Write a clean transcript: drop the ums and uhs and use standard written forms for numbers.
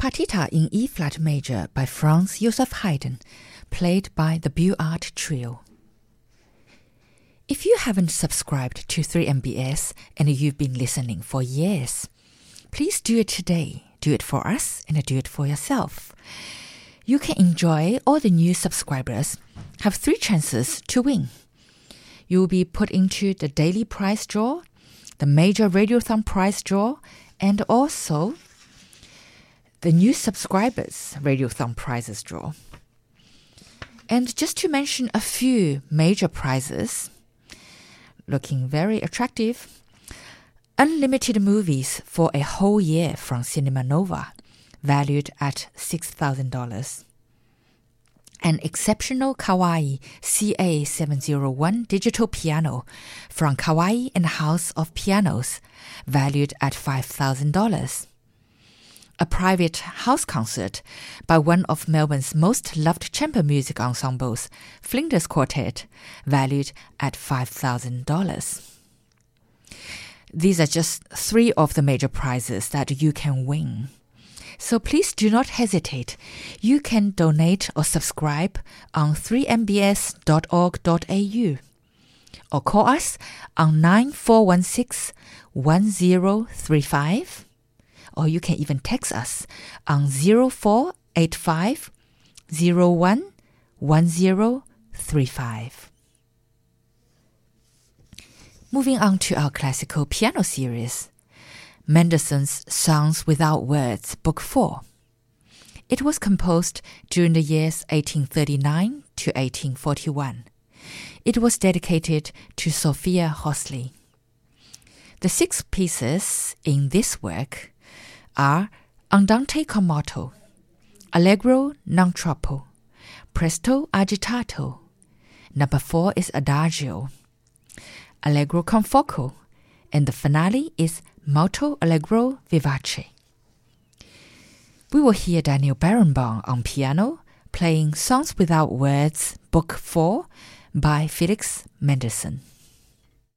Partita in E-flat major by Franz Joseph Haydn, played by the Beaux-Arts Trio. If you haven't subscribed to 3MBS and you've been listening for years, please do it today. Do it for us and do it for yourself. You can enjoy all the new subscribers, have 3 chances to win. You will be put into the daily prize draw, the major Radiothon prize draw, and also the new subscribers Radiothon prizes draw. And just to mention a few major prizes, looking very attractive, unlimited movies for a whole year from Cinema Nova, valued at $6,000. An exceptional Kawai CA701 digital piano from Kawai and House of Pianos, valued at $5,000. A private house concert by one of Melbourne's most loved chamber music ensembles, Flinders Quartet, valued at $5,000. These are just 3 of the major prizes that you can win. So please do not hesitate. You can donate or subscribe on 3mbs.org.au or call us on 9416-1035, or you can even text us on 0485 01 1035. Moving on to our classical piano series, Mendelssohn's Songs Without Words, Book 4. It was composed during the years 1839 to 1841. It was dedicated to Sophia Hosley. The 6 pieces in this work are Andante con moto, Allegro non troppo, Presto agitato. Number 4 is Adagio, Allegro con fuoco, and the finale is Molto Allegro Vivace. We will hear Daniel Barenboim on piano, playing Songs Without Words, Book 4 by Felix Mendelssohn.